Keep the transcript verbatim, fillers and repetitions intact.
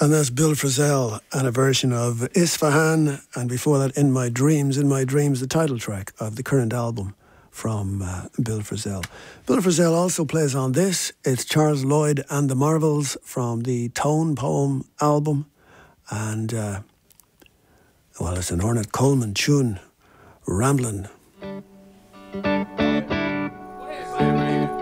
And that's Bill Frisell and a version of Isfahan, and before that, In My Dreams. In My Dreams, the title track of the current album from uh, Bill Frisell. Bill Frisell also plays on this. It's Charles Lloyd and the Marvels from the Tone Poem album. And, uh, well, it's an Ornette Coleman tune, Ramblin'.